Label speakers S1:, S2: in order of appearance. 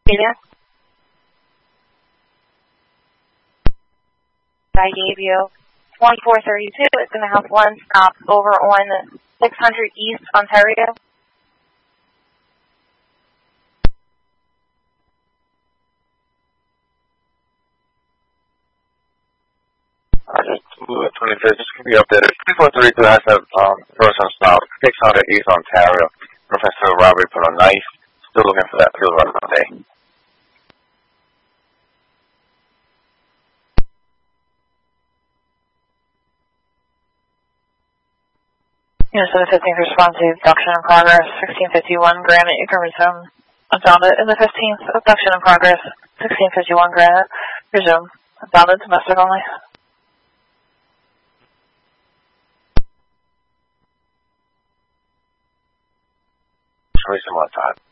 S1: Yeah. I gave you 2432. It's going to have one stop over on 600 East Ontario.
S2: Just 25th, just to be updated. 2432 has a person stop, 600 East Ontario. Professor Robert put on knife. Still looking for that field run today.
S1: Unit 715th responsive, abduction in progress, 1651 Granite, you can resume. Unfounded in the 15th, abduction in progress, 1651 Granite, resume. Unfounded, domestic only.
S2: Show me some more time.